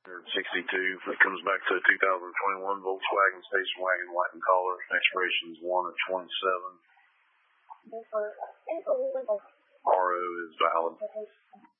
62. It comes back to a 2021 Volkswagen station wagon, white in color. Expiration is 1 of 27. RO is valid.